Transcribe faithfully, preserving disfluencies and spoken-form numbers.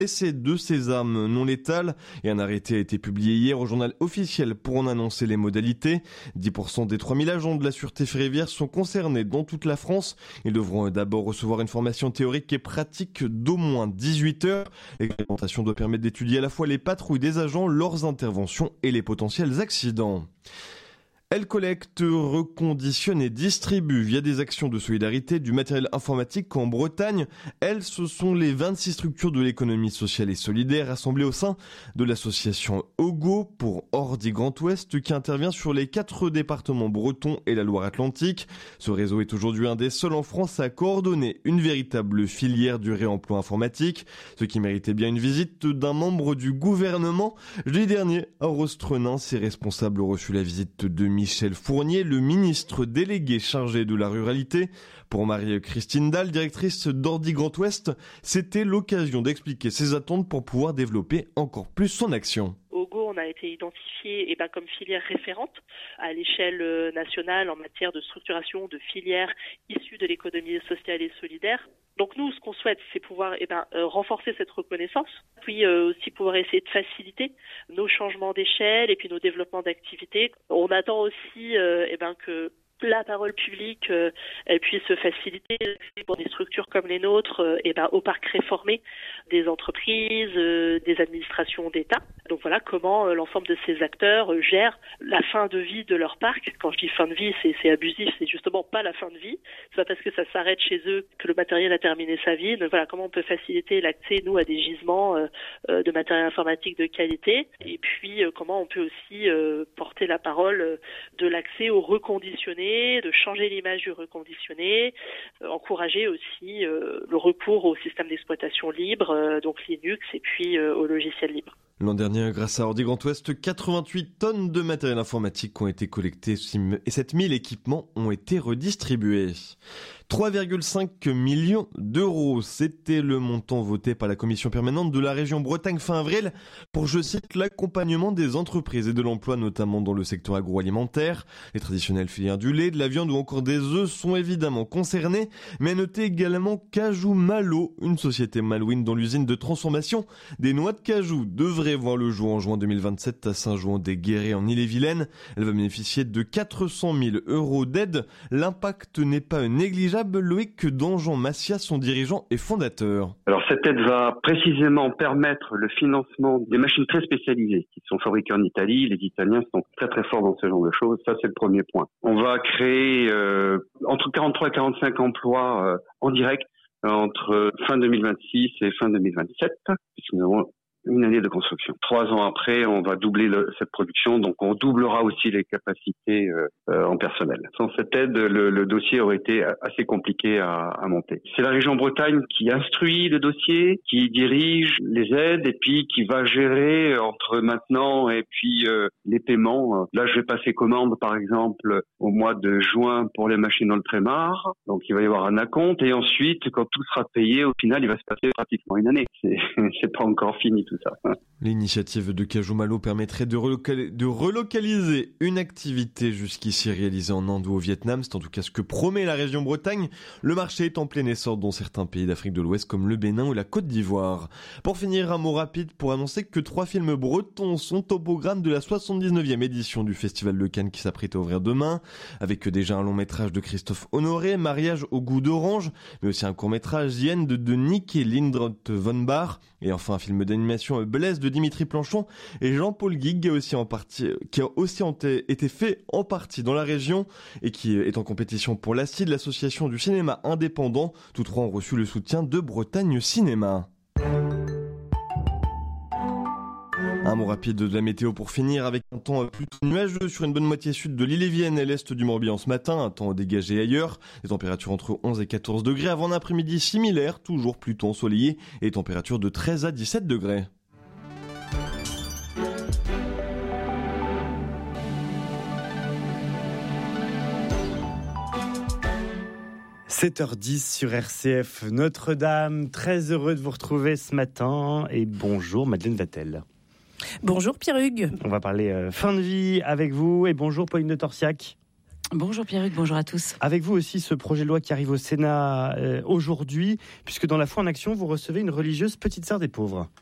essai de ces armes non létales et un arrêté a été publié hier au journal officiel pour en annoncer les modalités. dix pour cent des trois mille agents de la sûreté ferroviaire sont concernés dans toute la France. Ils devront d'abord recevoir une formation théorique et pratique d'au moins dix-huit heures. L'expérimentation doit permettre d'étudier à la fois les patrouilles des agents, leurs interventions et les potentiels accidents. Elle collecte, reconditionne et distribue via des actions de solidarité du matériel informatique en Bretagne. Elles, ce sont les vingt-six structures de l'économie sociale et solidaire rassemblées au sein de l'association OGO pour Ordi Grand Ouest qui intervient sur les quatre départements bretons et la Loire-Atlantique. Ce réseau est aujourd'hui un des seuls en France à coordonner une véritable filière du réemploi informatique, ce qui méritait bien une visite d'un membre du gouvernement. Jeudi dernier, à Rostrenin, ses responsables ont reçu la visite de Michel Fournier, le ministre délégué chargé de la ruralité. Pour Marie-Christine Dalle, directrice d'Ordi Grand Ouest, c'était l'occasion d'expliquer ses attentes pour pouvoir développer encore plus son action. OGO, on a été identifié eh ben, comme filière référente à l'échelle nationale en matière de structuration de filières issues de l'économie sociale et solidaire. Donc nous, ce qu'on souhaite, c'est pouvoir eh ben, euh, renforcer cette reconnaissance, puis euh, aussi pouvoir essayer de faciliter nos changements d'échelle et puis nos développements d'activités. On attend aussi euh, eh ben, que la parole publique euh, elle puisse faciliter pour des structures comme les nôtres euh, et ben, au parc réformé des entreprises, euh, des administrations d'État. Donc voilà comment euh, l'ensemble de ces acteurs euh, gèrent la fin de vie de leur parc. Quand je dis fin de vie, c'est, c'est abusif, c'est justement pas la fin de vie. C'est pas parce que ça s'arrête chez eux que le matériel a terminé sa vie. Donc voilà comment on peut faciliter l'accès, nous, à des gisements euh, euh, de matériel informatique de qualité. Et puis euh, comment on peut aussi euh, porter la parole euh, de l'accès au reconditionné, de changer l'image du reconditionné, euh, encourager aussi euh, le recours au système d'exploitation libre, euh, donc Linux, et puis euh, au logiciel libre. L'an dernier, grâce à Ordi Grand Ouest, quatre-vingt-huit tonnes de matériel informatique ont été collectées et sept mille équipements ont été redistribués. trois virgule cinq millions d'euros, c'était le montant voté par la commission permanente de la région Bretagne fin avril pour, je cite, l'accompagnement des entreprises et de l'emploi, notamment dans le secteur agroalimentaire. Les traditionnelles filières du lait, de la viande ou encore des œufs sont évidemment concernées, mais notez également Cajou Malo, une société malouine dont l'usine de transformation des noix de cajou devrait voir le jour en juin deux mille vingt-sept à Saint-Jouan-des-Guérets en Ille-et-Vilaine. Elle va bénéficier de quatre cent mille euros d'aide. L'impact n'est pas négligeable. Loïc Dangean-Massias, son dirigeant et fondateur. Alors cette aide va précisément permettre le financement des machines très spécialisées qui sont fabriquées en Italie. Les Italiens sont très très forts dans ce genre de choses. Ça, c'est le premier point. On va créer euh, entre quarante-trois et quarante-cinq emplois euh, en direct entre fin deux mille vingt-six et fin deux mille vingt-sept, puisque nous avons une année de construction. Trois ans après, on va doubler le, cette production, donc on doublera aussi les capacités euh, euh, en personnel. Sans cette aide, le, le dossier aurait été assez compliqué à, à monter. C'est la région Bretagne qui instruit le dossier, qui dirige les aides et puis qui va gérer entre maintenant et puis euh, les paiements. Là, je vais passer commande, par exemple, au mois de juin pour les machines dans le Trémar. Donc, il va y avoir un acompte et ensuite, quand tout sera payé, au final, il va se passer pratiquement une année. C'est, c'est pas encore fini. Tout ça. L'initiative de Cajou Malo permettrait de, relocal- de relocaliser une activité jusqu'ici réalisée en Inde ou au Vietnam. C'est en tout cas ce que promet la région Bretagne. Le marché est en plein essor dans certains pays d'Afrique de l'Ouest comme le Bénin ou la Côte d'Ivoire. Pour finir, un mot rapide pour annoncer que trois films bretons sont au programme de la soixante-dix-neuvième édition du Festival de Cannes qui s'apprête à ouvrir demain, avec déjà un long métrage de Christophe Honoré, Mariage au goût d'orange, mais aussi un court métrage Yen de, de Nick et Lindrot von Bar, et enfin un film d'animation Blaise de Dimitri Planchon et Jean-Paul Guig aussi en partie, qui a aussi été fait en partie dans la région et qui est en compétition pour l'A C I D, l'association du cinéma indépendant. Tous trois ont reçu le soutien de Bretagne Cinéma. Un mot rapide de la météo pour finir, avec un temps plutôt nuageux sur une bonne moitié sud de l'Ille-et-Vilaine et l'est du Morbihan ce matin, un temps dégagé ailleurs, des températures entre onze et quatorze degrés, avant un après-midi similaire, toujours plutôt ensoleillé, et températures de treize à dix-sept degrés. sept heures dix sur R C F Notre-Dame. Très heureux de vous retrouver ce matin. Et bonjour Madeleine Vatel. Bonjour Pierre Hugues. On va parler euh, fin de vie avec vous. Et bonjour Pauline de Torsiac. Bonjour Pierruc, bonjour à tous. Avec vous aussi ce projet de loi qui arrive au Sénat euh, aujourd'hui, puisque dans la foi en action, vous recevez une religieuse petite sœur des pauvres.